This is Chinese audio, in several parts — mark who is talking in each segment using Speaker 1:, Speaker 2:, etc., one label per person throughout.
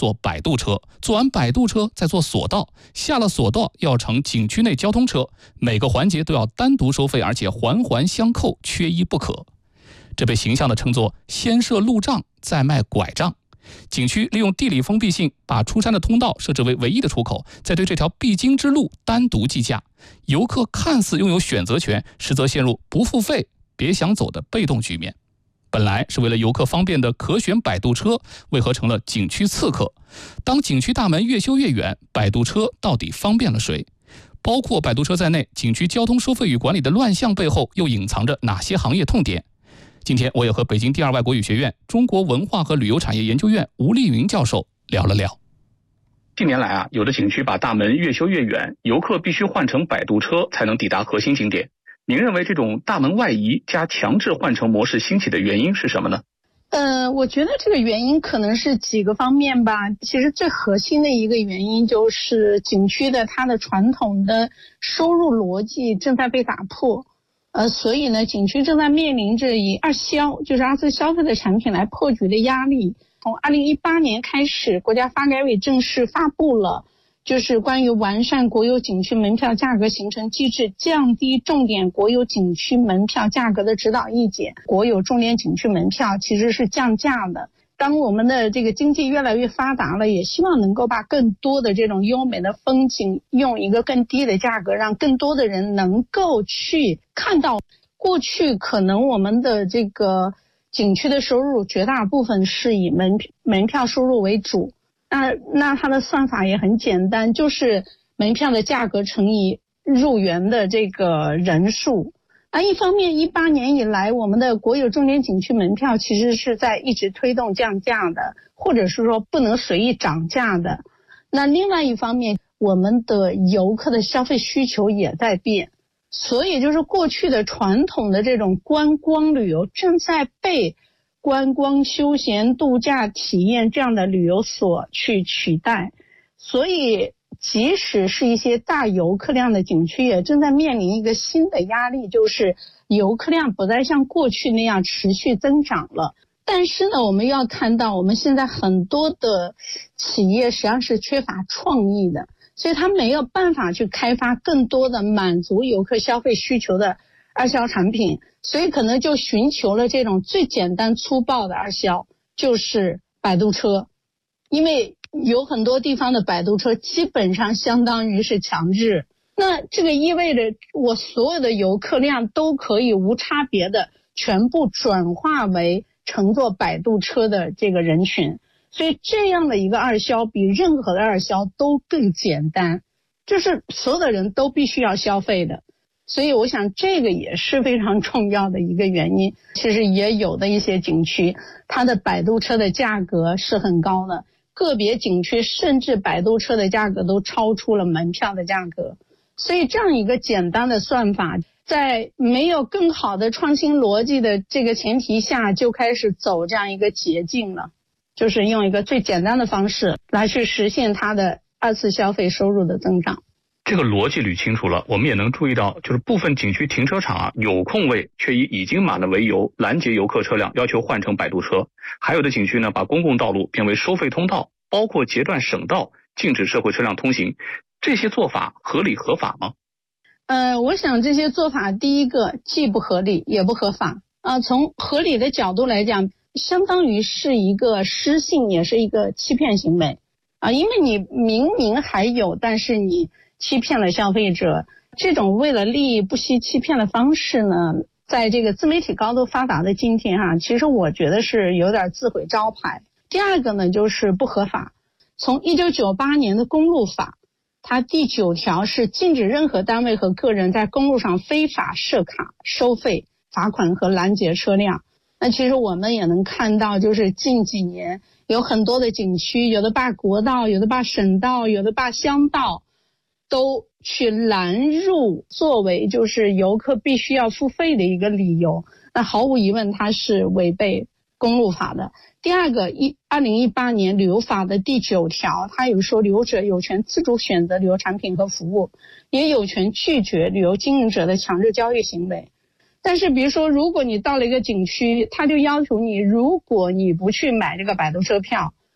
Speaker 1: 坐摆渡车，坐完摆渡车再坐索道，下了索道要乘景区内交通车，每个环节都要单独收费，而且环环相扣，缺一不可。这被形象地称作先设路障，再卖拐杖。景区利用地理封闭性，把出山的通道设置为唯一的出口，再对这条必经之路单独计价。游客看似拥有选择权，实则陷入不付费别想走的被动局面。本来是为了游客方便的可选摆渡车，为何成了景区刺客？当景区大门越修越远，摆渡车到底方便了谁？包括摆渡车在内，景区交通收费与管理的乱象背后又隐藏着哪些行业痛点？今天我也和北京第二外国语学院中国文化和旅游产业研究院吴丽云教授聊了聊。
Speaker 2: 近年来有的景区把大门越修越远，游客必须换乘摆渡车才能抵达核心景点。您认为这种大门外移加强制换乘模式兴起的原因是什么呢？
Speaker 3: 我觉得这个原因可能是几个方面吧。其实最核心的一个原因就是景区的它的传统的收入逻辑正在被打破。所以呢，景区正在面临着以二销，就是二次消费的产品来破局的压力。从2018年开始，国家发改委正式发布了就是关于完善国有景区门票价格形成机制，降低重点国有景区门票价格的指导意见。国有重点景区门票其实是降价的。当我们的这个经济越来越发达了，也希望能够把更多的这种优美的风景用一个更低的价格，让更多的人能够去看到。过去可能我们的这个景区的收入绝大部分是以门票收入为主，那它的算法也很简单，就是门票的价格乘以入园的这个人数。那一方面18年以来，我们的国有重点景区门票其实是在一直推动降价的，或者是说不能随意涨价的。那另外一方面，我们的游客的消费需求也在变，所以就是过去的传统的这种观光旅游正在被观光休闲度假体验这样的旅游所去取代。所以即使是一些大游客量的景区也正在面临一个新的压力，就是游客量不再像过去那样持续增长了。但是呢，我们要看到我们现在很多的企业实际上是缺乏创意的，所以它没有办法去开发更多的满足游客消费需求的二销产品，所以可能就寻求了这种最简单粗暴的二销，就是摆渡车。因为有很多地方的摆渡车基本上相当于是强制，那这个意味着我所有的游客量都可以无差别的全部转化为乘坐摆渡车的这个人群，所以这样的一个二销比任何的二销都更简单，就是所有的人都必须要消费的。所以我想这个也是非常重要的一个原因。其实也有的一些景区它的摆渡车的价格是很高的，个别景区甚至摆渡车的价格都超出了门票的价格。所以这样一个简单的算法，在没有更好的创新逻辑的这个前提下，就开始走这样一个捷径了，就是用一个最简单的方式来去实现它的二次消费收入的增长。
Speaker 2: 这个逻辑捋清楚了，我们也能注意到，就是部分景区停车场有空位，却以已经满了为由拦截游客车辆，要求换乘摆渡车。还有的景区呢，把公共道路变为收费通道，包括截断省道，禁止社会车辆通行。这些做法合理合法吗？
Speaker 3: 我想这些做法第一个既不合理也不合法。从合理的角度来讲，相当于是一个失信，也是一个欺骗行为因为你明明还有，但是你欺骗了消费者。这种为了利益不惜欺骗的方式呢，在这个自媒体高度发达的今天其实我觉得是有点自毁招牌。第二个呢，就是不合法。从1998年的公路法，它第9条是禁止任何单位和个人在公路上非法设卡、收费、罚款和拦截车辆。那其实我们也能看到，就是近几年有很多的景区，有的把国道，有的把省道，有的把乡道都去拦入，作为就是游客必须要付费的一个理由。那毫无疑问它是违背公路法的。第二个，2018年旅游法的第9条，它有说旅游者有权自主选择旅游产品和服务，也有权拒绝旅游经营者的强制交易行为。但是比如说，如果你到了一个景区，他就要求你，如果你不去买这个摆渡车票，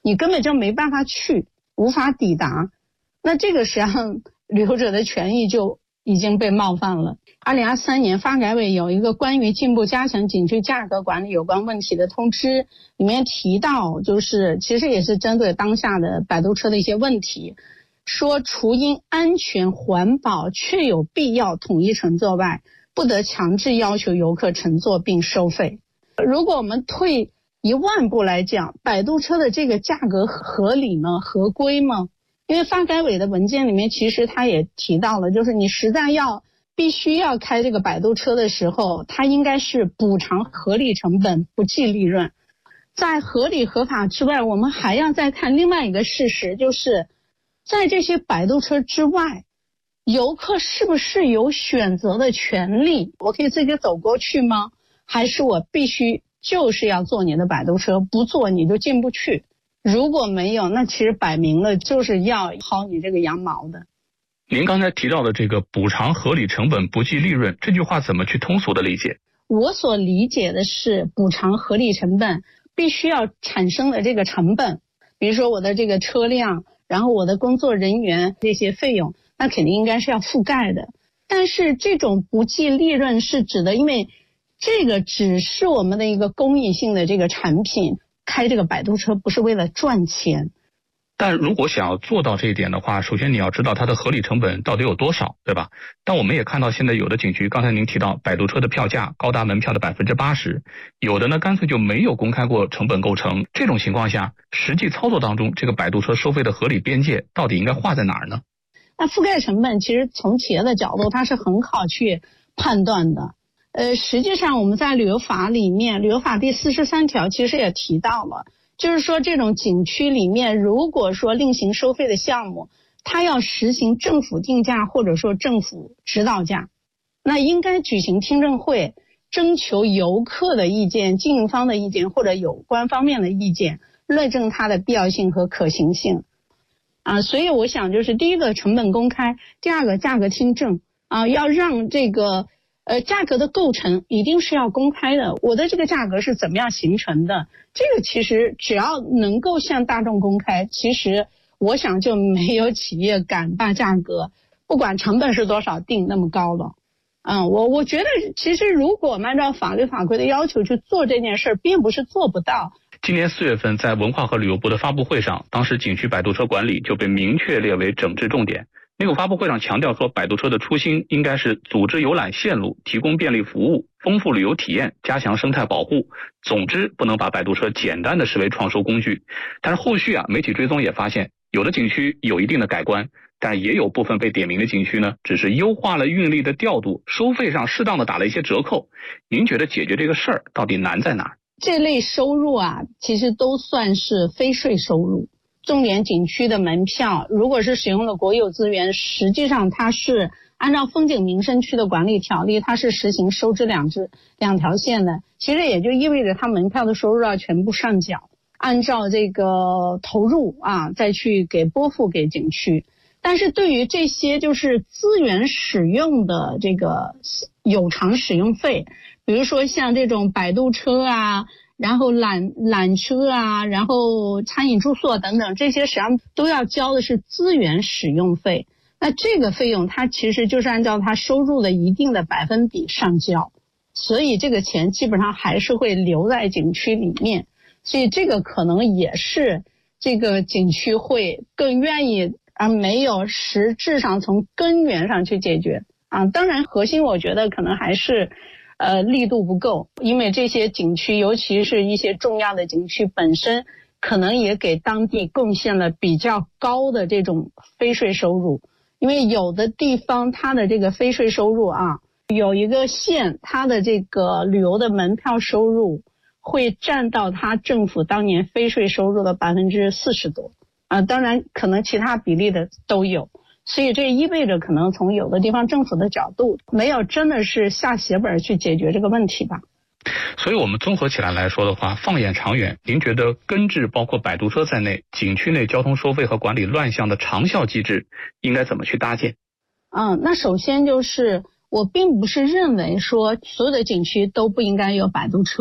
Speaker 3: 你根本就没办法去，无法抵达，那这个实际上旅游者的权益就已经被冒犯了。2023年发改委有一个关于进一步加强景区价格管理有关问题的通知，里面提到就是其实也是针对当下的摆渡车的一些问题，说除因安全环保确有必要统一乘坐外，不得强制要求游客乘坐并收费。如果我们退1万步来讲，摆渡车的这个价格合理吗？合规吗？因为发改委的文件里面其实他也提到了，就是你实在必须要开这个摆渡车的时候，它应该是补偿合理成本，不计利润。在合理合法之外，我们还要再看另外一个事实，就是在这些摆渡车之外，游客是不是有选择的权利？我可以自己走过去吗？还是我必须就是要坐你的摆渡车，不坐你就进不去？如果没有，那其实摆明了就是要薅你这个羊毛的。
Speaker 2: 您刚才提到的这个补偿合理成本不计利润，这句话怎么去通俗的理解？
Speaker 3: 我所理解的是补偿合理成本必须要产生的这个成本，比如说我的这个车辆，然后我的工作人员这些费用，那肯定应该是要覆盖的。但是这种不计利润是指的，因为这个只是我们的一个公益性的这个产品，开这个摆渡车不是为了赚钱。
Speaker 2: 但如果想要做到这一点的话，首先你要知道它的合理成本到底有多少，对吧？但我们也看到现在有的景区，刚才您提到摆渡车的票价高达门票的80%，有的呢干脆就没有公开过成本构成。这种情况下，实际操作当中，这个摆渡车收费的合理边界到底应该划在哪儿呢？
Speaker 3: 那覆盖成本其实从企业的角度它是很好去判断的。实际上我们在旅游法里面，旅游法第43条其实也提到了，就是说这种景区里面如果说另行收费的项目，它要实行政府定价或者说政府指导价，那应该举行听证会，征求游客的意见、经营方的意见或者有关方面的意见，论证它的必要性和可行性。所以我想就是第一个成本公开，第二个价格听证要让这个价格的构成一定是要公开的，我的这个价格是怎么样形成的，这个其实只要能够向大众公开，其实我想就没有企业敢把价格不管成本是多少定那么高了。我觉得其实如果按照法律法规的要求去做这件事，并不是做不到。
Speaker 2: 今年4月份在文化和旅游部的发布会上，当时景区摆渡车管理就被明确列为整治重点。那个发布会上强调说，摆渡车的初心应该是组织游览线路，提供便利服务，丰富旅游体验，加强生态保护。总之不能把摆渡车简单的视为创收工具。但是后续媒体追踪也发现，有的景区有一定的改观，但也有部分被点名的景区呢，只是优化了运力的调度，收费上适当的打了一些折扣。您觉得解决这个事儿到底难在哪儿？
Speaker 3: 这类收入其实都算是非税收入。重点景区的门票如果是使用了国有资源，实际上它是按照风景名胜区的管理条例，它是实行收支两条线的。其实也就意味着它门票的收入要全部上缴，按照这个投入再去拨付给景区。但是对于这些就是资源使用的这个有偿使用费，比如说像这种摆渡车然后缆车然后餐饮住宿等等，这些实际上都要交的是资源使用费。那这个费用它其实就是按照它收入的一定的百分比上交，所以这个钱基本上还是会留在景区里面。所以这个可能也是这个景区会更愿意没有实质上从根源上去解决当然核心我觉得可能还是力度不够，因为这些景区尤其是一些重要的景区本身可能也给当地贡献了比较高的这种非税收入。因为有的地方它的这个非税收入有一个县它的这个旅游的门票收入会占到它政府当年非税收入的40%多当然可能其他比例的都有。所以这意味着可能从有的地方政府的角度没有真的是下血本去解决这个问题吧。
Speaker 2: 所以我们综合起来来说的话，放眼长远，您觉得根治包括摆渡车在内景区内交通收费和管理乱象的长效机制应该怎么去搭建？
Speaker 3: 那首先就是我并不是认为说所有的景区都不应该有摆渡车，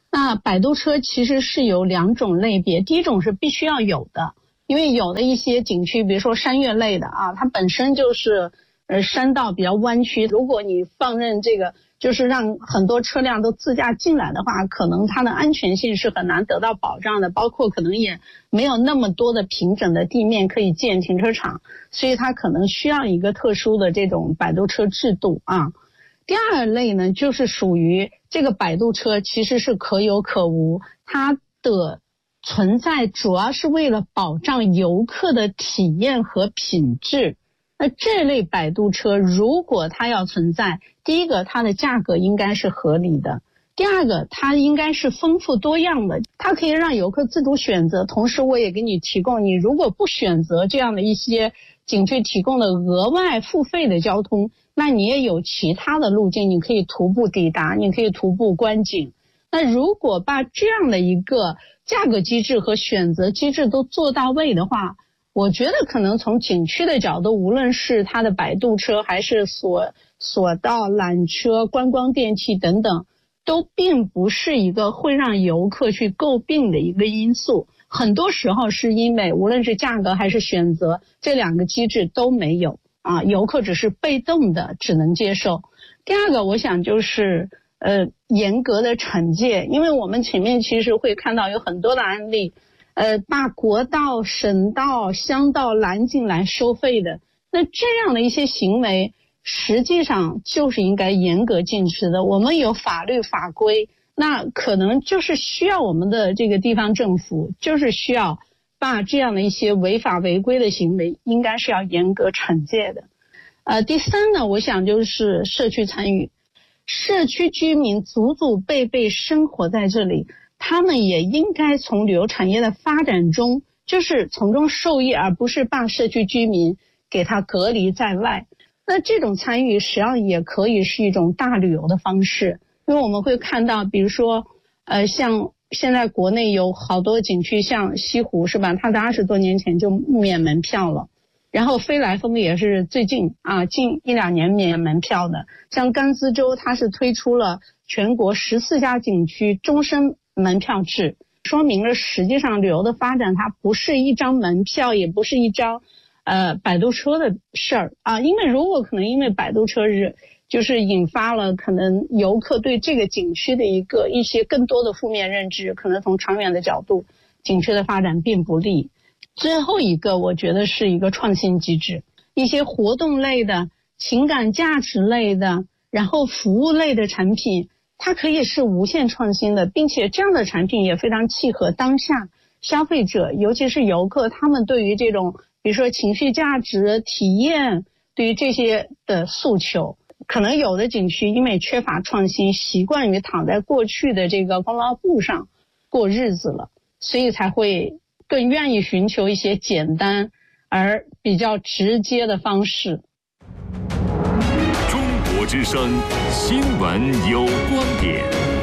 Speaker 3: 那摆渡车其实是有2种类别，第一种是必须要有的，因为有的一些景区，比如说山岳类的啊，它本身就是山道比较弯曲，如果你放任这个就是让很多车辆都自驾进来的话，可能它的安全性是很难得到保障的，包括可能也没有那么多的平整的地面可以建停车场，所以它可能需要一个特殊的这种摆渡车制度啊。第二类呢，就是属于这个摆渡车其实是可有可无，它的存在主要是为了保障游客的体验和品质。那这类摆渡车如果它要存在，第一个它的价格应该是合理的，第二个它应该是丰富多样的，它可以让游客自主选择，同时我也给你提供，你如果不选择这样的一些景区提供的额外付费的交通，那你也有其他的路径，你可以徒步抵达，你可以徒步观景。那如果把这样的一个价格机制和选择机制都做到位的话，我觉得可能从景区的角度，无论是它的摆渡车还是索道、缆车、观光电器等等，都并不是一个会让游客去诟病的一个因素。很多时候是因为无论是价格还是选择，这2个机制都没有啊，游客只是被动的只能接受。第二个我想就是严格的惩戒，因为我们前面其实会看到有很多的案例，把国道、省道、乡道拦进来收费的，那这样的一些行为实际上就是应该严格禁止的。我们有法律法规，那可能就是需要我们的这个地方政府就是需要把这样的一些违法违规的行为应该是要严格惩戒的。第三呢，我想就是社区参与，社区居民祖祖辈辈生活在这里，他们也应该从旅游产业的发展中就是从中受益，而不是把社区居民给他隔离在外。那这种参与实际上也可以是一种大旅游的方式，因为我们会看到比如说像现在国内有好多景区，像西湖是吧，它在20多年前就免门票了，然后飞来峰也是最近近1-2年免门票的，像甘孜州它是推出了全国14家景区终身门票制，说明了实际上旅游的发展它不是一张门票，也不是一张摆渡车的事儿啊。因为如果可能因为摆渡车就是引发了可能游客对这个景区的一些更多的负面认知，可能从长远的角度景区的发展并不利。最后一个我觉得是一个创新机制，一些活动类的、情感价值类的，然后服务类的产品，它可以是无限创新的，并且这样的产品也非常契合当下消费者，尤其是游客，他们对于这种比如说情绪价值、体验，对于这些的诉求。可能有的景区因为缺乏创新，习惯于躺在过去的这个功劳簿上过日子了，所以才会更愿意寻求一些简单而比较直接的方式。
Speaker 4: 中国之声新闻有观点。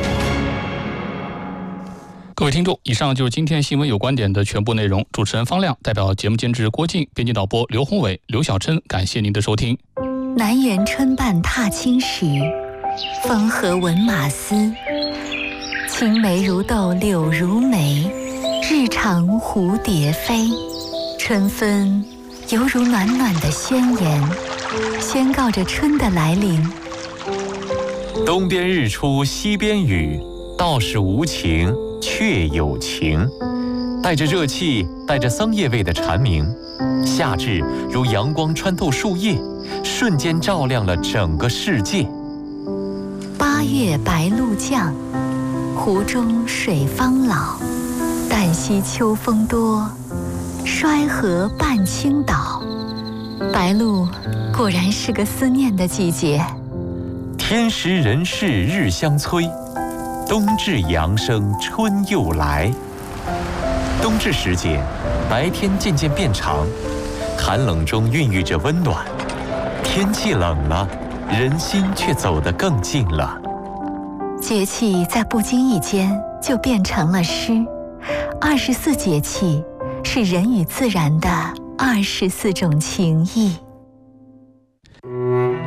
Speaker 1: 各位听众，以上就是今天新闻有观点的全部内容。主持人方亮，代表节目监制郭靖，编辑导播刘宏伟、刘小琛，感谢您的收听。
Speaker 5: 南园春半踏青时，风和闻马嘶。青梅如豆柳如眉，日长蝴蝶飞。春分犹如暖暖的宣言，宣告着春的来临。
Speaker 6: 东边日出西边雨，道是无晴却有晴。带着热气，带着桑叶味的蝉鸣，夏至如阳光穿透树叶，瞬间照亮了整个世界。
Speaker 5: 8月白露降，湖中水方老。旦夕秋风多，衰河半倾倒。白露果然是个思念的季节。
Speaker 6: 天时人事日相催，冬至阳生春又来。冬至时节，白天渐渐变长，寒冷中孕育着温暖。天气冷了，人心却走得更近了。
Speaker 5: 节气在不经意间就变成了诗。24节气是人与自然的24种情谊。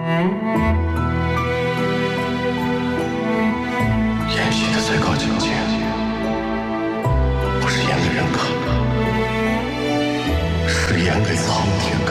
Speaker 7: 人性的最高境界是演给苍天看。